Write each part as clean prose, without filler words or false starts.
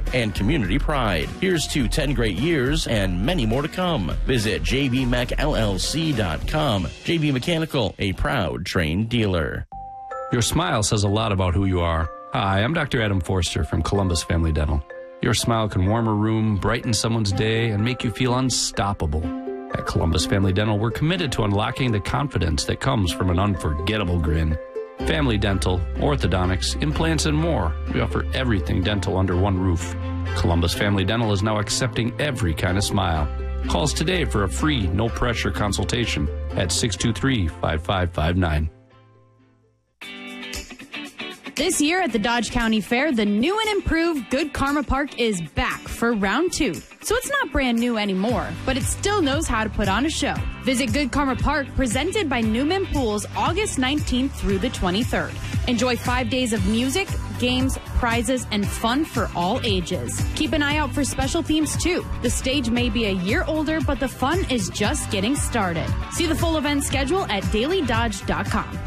and community pride. Here's to 10 great years and many more to come. Visit jbmechllc.com. JB Mechanical, a proud Trane dealer. Your smile says a lot about who you are. Hi, I'm Dr. Adam Forster from Columbus Family Dental. Your smile can warm a room, brighten someone's day, and make you feel unstoppable. At Columbus Family Dental, we're committed to unlocking the confidence that comes from an unforgettable grin. Family dental, orthodontics, implants, and more. We offer everything dental under one roof. Columbus Family Dental is now accepting every kind of smile. Call us today for a free, no-pressure consultation at 623-5559. This year at the Dodge County Fair, the new and improved Good Karma Park is back for round 2. So it's not brand new anymore, but it still knows how to put on a show. Visit Good Karma Park, presented by Newman Pools, August 19th through the 23rd. Enjoy 5 days of music, games, prizes, and fun for all ages. Keep an eye out for special themes, too. The stage may be a year older, but the fun is just getting started. See the full event schedule at dailydodge.com.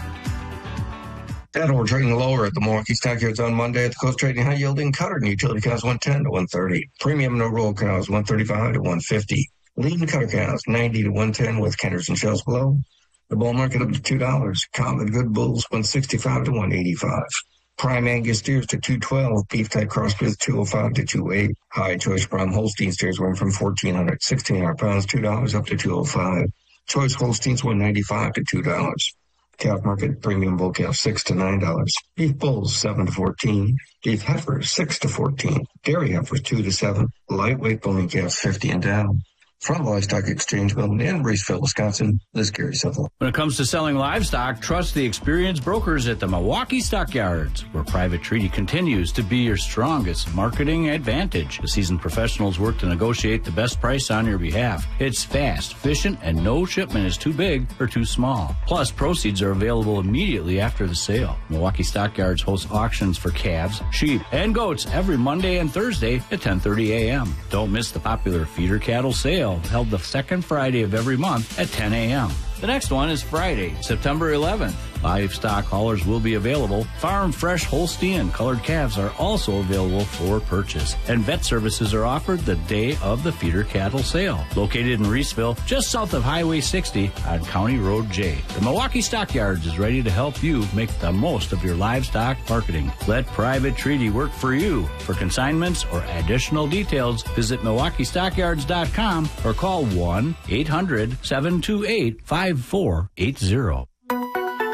And we're trading lower at the Milwaukee Stockyards on Monday at the Coast Trading High Yielding Cutter and Utility Cows 110 to 130. Premium No Roll Cows 135 to 150. Lean Cutter Cows 90 to 110 with Kenders and shells below. The bull market up to $2. Common Good Bulls 165 to 185. Prime Angus steers to 212. Beef type crossbreeds 205 to 208. High choice Prime Holstein steers went from 1,400, 1,600 pounds, $2 up to 205. Choice Holsteins 195 to $2. Calf market premium bull calf $6 to $9. Beef bulls $7 to $14. Beef heifers $6 to $14. Dairy heifers $2 to $7. Lightweight bulling calves $50 and down. From Livestock Exchange Building in Reeseville, Wisconsin, this is Gary Civil. When it comes to selling livestock, trust the experienced brokers at the Milwaukee Stockyards, where Private Treaty continues to be your strongest marketing advantage. The seasoned professionals work to negotiate the best price on your behalf. It's fast, efficient, and no shipment is too big or too small. Plus, proceeds are available immediately after the sale. Milwaukee Stockyards hosts auctions for calves, sheep, and goats every Monday and Thursday at 10:30 a.m. Don't miss the popular feeder cattle sale, held the second Friday of every month at 10 a.m. The next one is Friday, September 11th. Livestock haulers will be available. Farm fresh Holstein and colored calves are also available for purchase. And vet services are offered the day of the feeder cattle sale. Located in Reeseville, just south of Highway 60 on County Road J. The Milwaukee Stockyards is ready to help you make the most of your livestock marketing. Let Private Treaty work for you. For consignments or additional details, visit MilwaukeeStockyards.com or call 1-800-728-5480.